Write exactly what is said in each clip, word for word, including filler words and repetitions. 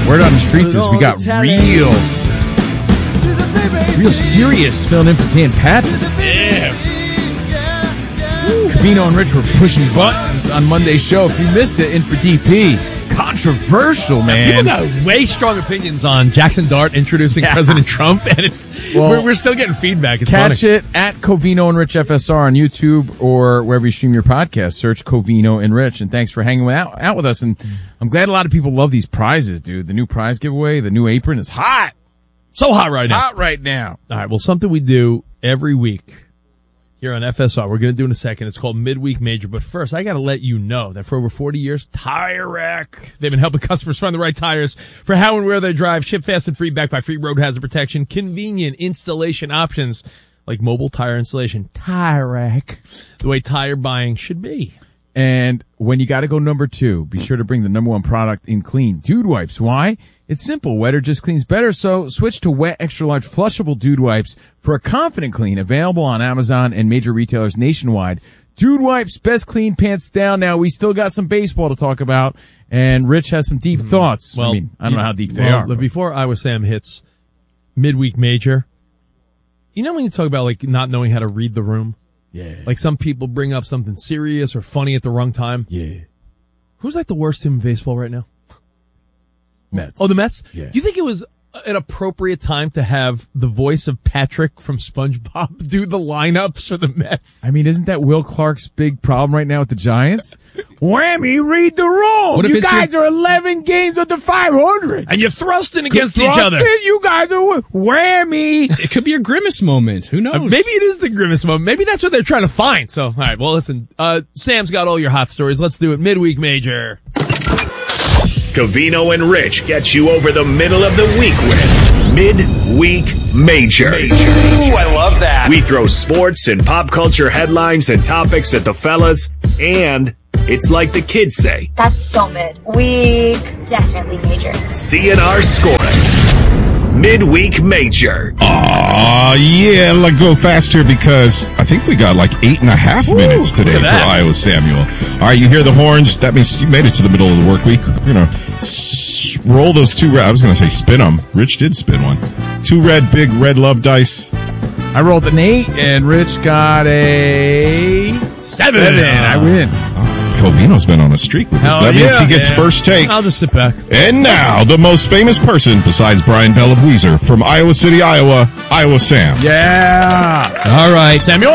Word on the streets is we got real, real serious filling in for Dan Patrick. Yeah. Covino and Rich were pushing buttons on Monday's show. If you missed it, in for D P. Controversial, man. People got way strong opinions on Jackson Dart introducing yeah. President Trump, and it's well, we're, we're still getting feedback. It's catch funny. it at Covino and Rich F S R on YouTube or wherever you stream your podcast. Search Covino and Rich, and thanks for hanging out, out with us. And I'm glad a lot of people love these prizes, dude. The new prize giveaway, the new apron is hot. So hot right now. Hot right now. All right, well, something we do every week here on F S R, we're going to do in a second. It's called Midweek Major. But first, I got to let you know that for over forty years, Tire Rack, they've been helping customers find the right tires for how and where they drive. Ship fast and free, backed by free road hazard protection. Convenient installation options like mobile tire installation. Tire Rack, the way tire buying should be. And when you got to go number two, be sure to bring the number one product in clean, Dude Wipes. Why? It's simple. Wetter just cleans better, so switch to wet, extra-large, flushable Dude Wipes for a confident clean. Available on Amazon and major retailers nationwide. Dude Wipes, best clean pants down. Now, we still got some baseball to talk about, and Rich has some deep thoughts. Well, I mean, I don't know how deep they well, are. But before Iowa Sam hits Midweek Major, you know when you talk about, like, not knowing how to read the room? Yeah. Like, some people bring up something serious or funny at the wrong time? Yeah. Who's, like, the worst team in baseball right now? Mets. Oh, the Mets? Yeah. You think it was an appropriate time to have the voice of Patrick from SpongeBob do the lineups for the Mets? I mean, isn't that Will Clark's big problem right now with the Giants? Whammy, read the room. What if you it's guys your... are eleven games under five hundred. And you're thrusting against Thrusting, each other. You guys are whammy. It could be a Grimace moment. Who knows? Uh, maybe it is the Grimace moment. Maybe that's what they're trying to find. So, all right, well, listen, uh, Sam's got all your hot stories. Let's do it. Midweek Major. Covino and Rich gets you over the middle of the week with Midweek Major. Major. Ooh, I love that. We throw sports and pop culture headlines and topics at the fellas, and it's like the kids say. That's so mid. Week, definitely major. C N R scoring. Midweek Major. Aw, yeah, let's go faster because I think we got like eight and a half Ooh, minutes today for Iowa Samuel. All right, you hear the horns. That means you made it to the middle of the work week. You know, s- roll those two red. I was going to say spin them. Rich did spin one. Two red, big red love dice. I rolled an eight, and Rich got a seven. seven. I win. Covino's been on a streak with this. Hell that means yeah, he gets man. first take. I'll just sit back. And now, the most famous person besides Brian Bell of Weezer from Iowa City, Iowa, Iowa Sam. Yeah. All right. Samuel.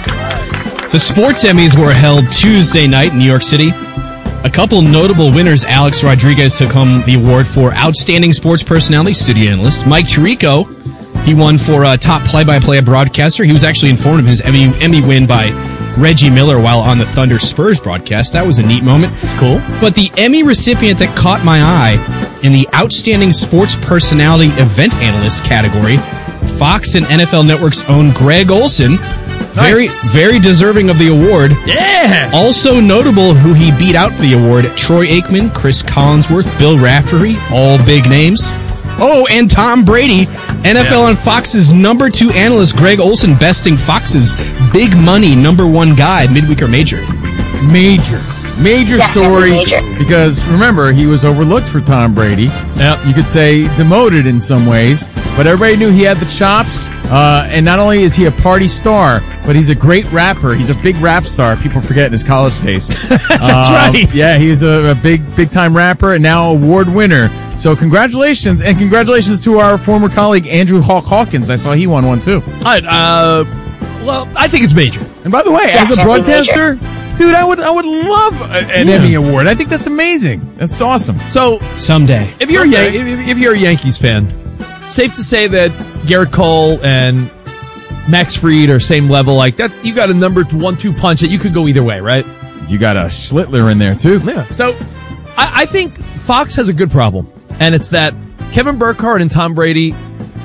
The sports Emmys were held Tuesday night in New York City. A couple notable winners. Alex Rodriguez took home the award for Outstanding Sports Personality, studio analyst. Mike Tirico, he won for uh, top play-by-play broadcaster. He was actually informed of his Emmy, Emmy win by Reggie Miller while on the Thunder Spurs broadcast. That was a neat moment. It's cool. But the Emmy recipient that caught my eye in the Outstanding Sports Personality Event Analyst category, Fox and N F L Network's own Greg Olsen. Nice. Very, very deserving of the award. Yeah! Also notable who he beat out for the award, Troy Aikman, Chris Collinsworth, Bill Raftery, all big names. Oh, and Tom Brady, N F L yeah. on Fox's number two analyst, Greg Olsen, besting Fox's big money number one guy, midweek or major. Major. Major story. Major. Because, remember, he was overlooked for Tom Brady. Yep. You could say demoted in some ways, but everybody knew he had the chops. Uh, and not only is he a party star, but he's a great rapper. He's a big rap star. People forget in his college days. That's um, right. Yeah, he's a, a big, big time rapper and now award winner. So congratulations, and congratulations to our former colleague Andrew Hawk Hawkins. I saw he won one too. All right, uh, well, I think it's major. And by the way, as a broadcaster, dude, I would I would love a, an yeah. Emmy award. I think that's amazing. That's awesome. So someday, if you're okay. a Yan- if, if you're a Yankees fan, safe to say that Garrett Cole and Max Fried are same level. Like that, you got a number one two punch that you could go either way, right? You got a Schlittler in there too. Yeah. So I, I think Fox has a good problem, and it's that Kevin Burkhardt and Tom Brady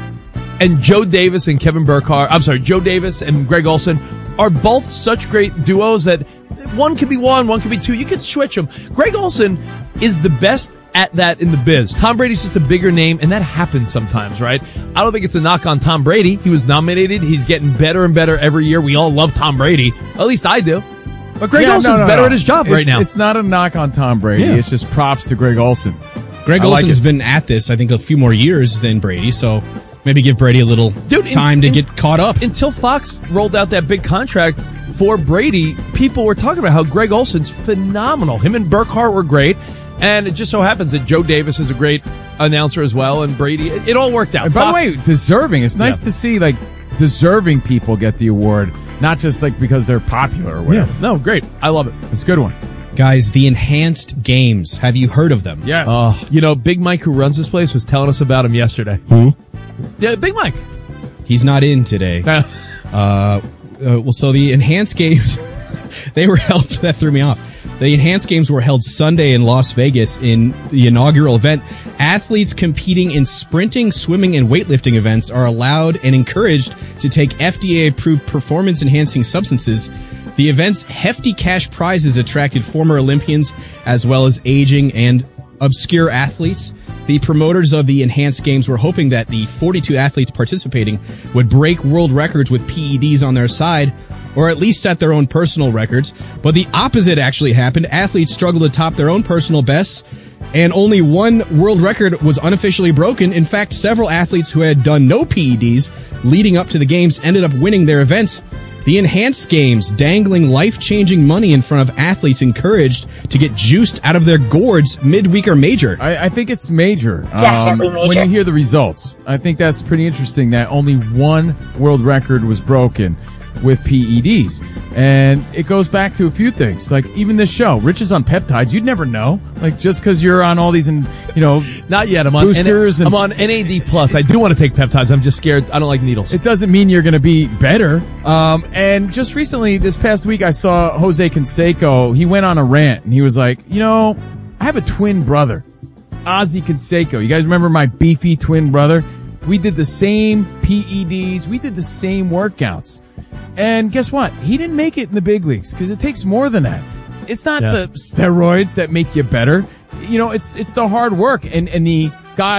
and Joe Davis and Kevin Burkhardt, I'm sorry, Joe Davis and Greg Olsen are both such great duos that one could be one, one could be two. You could switch them. Greg Olsen is the best at that in the biz. Tom Brady's just a bigger name, and that happens sometimes, right? I don't think it's a knock on Tom Brady. He was nominated. He's getting better and better every year. We all love Tom Brady. At least I do. But Greg yeah, Olsen's no, no, better no. at his job it's, right now. It's not a knock on Tom Brady. Yeah. It's just props to Greg Olsen. Greg I like Olson's it. been at this, I think, a few more years than Brady, so maybe give Brady a little Dude, in- time to in- get caught up. Until Fox rolled out that big contract for Brady, people were talking about how Greg Olson's phenomenal. Him and Burkhardt were great, and it just so happens that Joe Davis is a great announcer as well, and Brady. It, it all worked out. And by Fox- the way, deserving. It's nice Yeah. to see like deserving people get the award, not just like because they're popular or whatever. yeah, no, great. I love it. It's a good one. Guys, the enhanced games. Have you heard of them? Yes. Uh, you know, Big Mike, who runs this place, was telling us about him yesterday. Who? Yeah, Big Mike. He's not in today. Uh, uh, well, so the enhanced games, they were held, that threw me off. The enhanced games were held Sunday in Las Vegas in the inaugural event. Athletes competing in sprinting, swimming, and weightlifting events are allowed and encouraged to take F D A-approved performance-enhancing substances. The event's hefty cash prizes attracted former Olympians as well as aging and obscure athletes. The promoters of the enhanced games were hoping that the forty-two athletes participating would break world records with P E Ds on their side, or at least set their own personal records. But the opposite actually happened. Athletes struggled to top their own personal bests, and only one world record was unofficially broken. In fact, several athletes who had done no P E Ds leading up to the games ended up winning their events. The enhanced games, dangling life-changing money in front of athletes encouraged to get juiced out of their gourds midweek or major. I, I think it's major. Definitely major. When you hear the results, I think that's pretty interesting that only one world record was broken with P E Ds. And it goes back to a few things. Like even this show, Rich is on peptides. You'd never know. Like just because you're on all these, and you know, Not yet. I'm on boosters N- and- I'm on N A D plus. I do want to take peptides. I'm just scared. I don't like needles. it doesn't mean you're going to be better. Um, and just recently, this past week, I saw Jose Canseco. He went on a rant and he was like, you know, I have a twin brother, Ozzy Canseco. You guys remember my beefy twin brother? We did the same P E Ds. We did the same workouts. And guess what? He didn't make it in the big leagues because it takes more than that. It's not Yeah. the steroids that make you better. You know, it's it's the hard work and, and the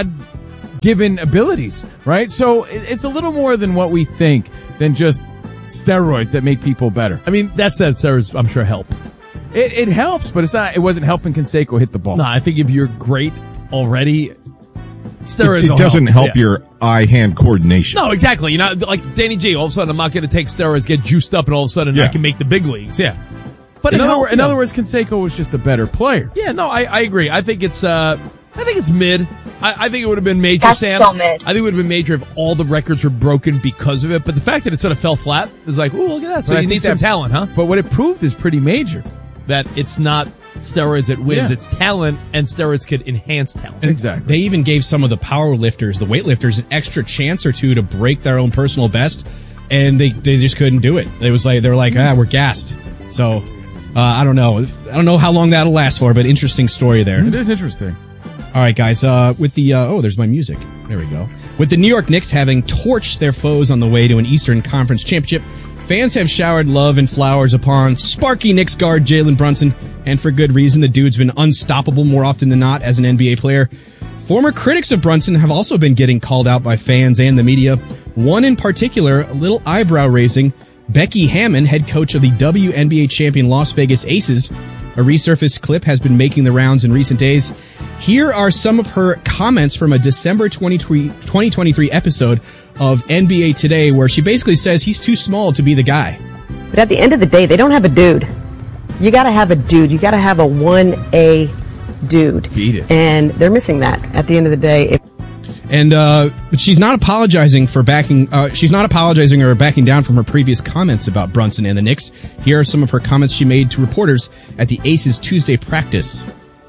God-given abilities, right? So it, it's a little more than what we think than just steroids that make people better. I mean, that said, steroids, I'm sure help. It, it helps, but it's not. It wasn't helping Canseco hit the ball. No, I think if you're great already, steroids It, will it doesn't help Yeah. your eye-hand coordination. No, exactly. You're not like Danny G. All of a sudden, I'm not going to take steroids, get juiced up, and all of a sudden I Yeah. can make the big leagues. Yeah. But in it other, helped, wor- in you other know. words, Canseco was just a better player. Yeah, no, I, I agree. I think it's uh I think it's mid. I, I think it would have been major, That's Sam. so mid. I think it would have been major if all the records were broken because of it. But the fact that it sort of fell flat is like, ooh, look at that. So But I you think need some that- talent, huh? But what it proved is pretty major. That it's not steroids that wins, Yeah. it's talent, and steroids could enhance talent. And Exactly. They even gave some of the power lifters, the weightlifters, an extra chance or two to break their own personal best, and they, they just couldn't do it. It was like, they were like, ah, we're gassed. So, uh, I don't know. I don't know how long that'll last for, but interesting story there. It is interesting. All right, guys. Uh, with the uh, oh, there's my music. There we go. With the New York Knicks having torched their foes on the way to an Eastern Conference championship, fans have showered love and flowers upon Sparky Knicks guard Jalen Brunson, and for good reason. The dude's been unstoppable more often than not as an N B A player. Former critics of Brunson have also been getting called out by fans and the media. One in particular, a little eyebrow raising. Becky Hammon, head coach of the W N B A champion Las Vegas Aces. A resurfaced clip has been making the rounds in recent days. Here are some of her comments from a December twenty twenty-three episode of N B A Today, where she basically says he's too small to be the guy. But at the end of the day, they don't have a dude. You got to have a dude. You got to have a one A dude. Beat it. And they're missing that at the end of the day. If And uh, but she's not apologizing for backing. Uh, she's not apologizing or backing down from her previous comments about Brunson and the Knicks. Here are some of her comments she made to reporters at the Aces Tuesday practice.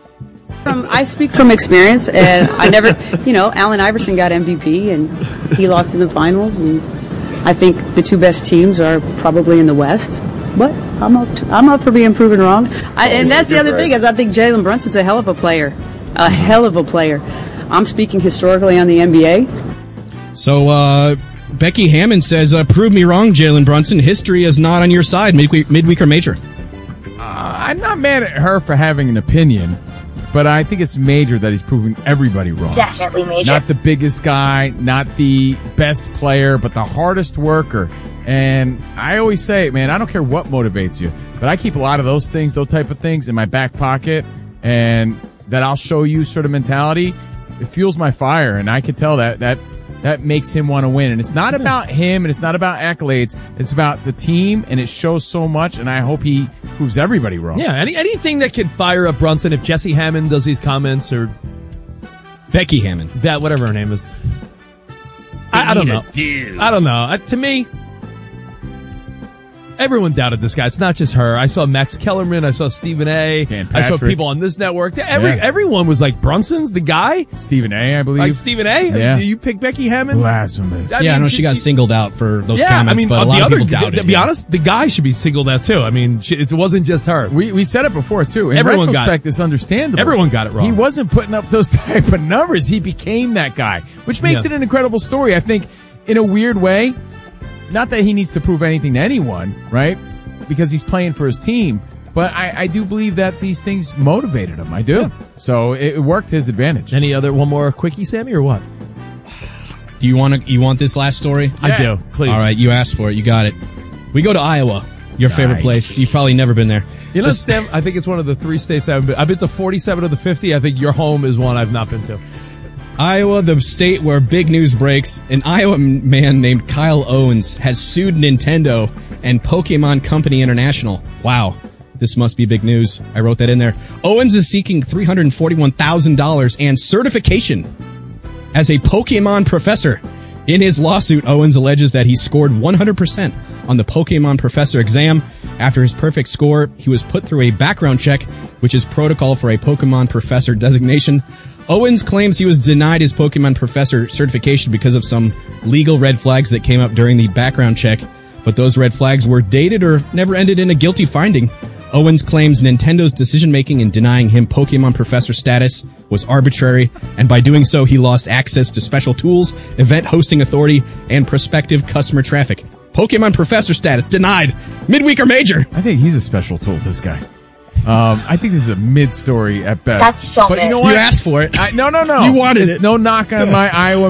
From, I speak from experience, and I never, you know, Allen Iverson got M V P, and he lost in the finals, and I think the two best teams are probably in the West. But I'm up, to, I'm up for being proven wrong. I, and that's the other thing is I think Jalen Brunson's a hell of a player, a hell of a player. I'm speaking historically on the N B A. So uh, Becky Hammon says, uh, "Prove me wrong, Jalen Brunson. History is not on your side, midweek, midweek or major." Uh, I'm not mad at her for having an opinion, but I think it's major that he's proving everybody wrong. Definitely major. Not the biggest guy, not the best player, but the hardest worker. And I always say, man, I don't care what motivates you, but I keep a lot of those things, those type of things in my back pocket. And that I'll show you sort of mentality, it fuels my fire, and I can tell that that that makes him want to win. And it's not about him, and it's not about accolades. It's about the team, and it shows so much, and I hope he proves everybody wrong. Yeah, any, anything that could fire up Brunson, if Jesse Hammond does these comments, or Becky Hammond, that whatever her name is. I, I don't know. I don't know. Uh, to me, everyone doubted this guy. It's not just her. I saw Max Kellerman. I saw Stephen A. Dan I saw Patrick. people on this network. Every Yeah. Everyone was like, Brunson's the guy? Stephen A., I believe. Like Stephen A.? Yeah. You pick Becky Hammond? Blasphemous. I yeah, I mean, know she got singled out for those yeah, comments, I mean, but a uh, lot the of other, people doubted to it. be yeah. honest, the guy should be singled out too. I mean, she, it wasn't just her. We we said it before too. In Everyone got retrospect, it. it's understandable. Everyone got it wrong. He wasn't putting up those type of numbers. He became that guy, which makes Yeah. it an incredible story. I think, in a weird way, not that he needs to prove anything to anyone, right? Because he's playing for his team. But I, I do believe that these things motivated him. I do. Yeah. So it, it worked his advantage. Any other, one more quickie, Sammy, or what? Do you want to? You want this last story? I do. Please. All right, you asked for it. You got it. We go to Iowa, your favorite Nice. place. You've probably never been there. You know, This- Sam, I think it's one of the three states I've been. I've been to forty-seven of the fifty. I think your home is one I've not been to. Iowa, the state where big news breaks. An Iowa man named Kyle Owens has sued Nintendo and Pokemon Company International. Wow. This must be big news. I wrote that in there. Owens is seeking three hundred forty-one thousand dollars and certification as a Pokemon professor. In his lawsuit, Owens alleges that he scored one hundred percent on the Pokemon professor exam. After his perfect score, he was put through a background check, which is protocol for a Pokemon professor designation. Owens claims he was denied his Pokemon professor certification because of some legal red flags that came up during the background check, but those red flags were dated or never ended in a guilty finding. Owens claims Nintendo's decision-making in denying him Pokemon Professor status was arbitrary, and by doing so, he lost access to special tools, event hosting authority, and prospective customer traffic. Pokemon Professor status denied. Midweek or major? I think he's a special tool, this guy. Um, I think this is a mid-story at best. That's so But you mid. know You what? asked for it. I, no, no, no. You wanted it's it. no knock on my Iowa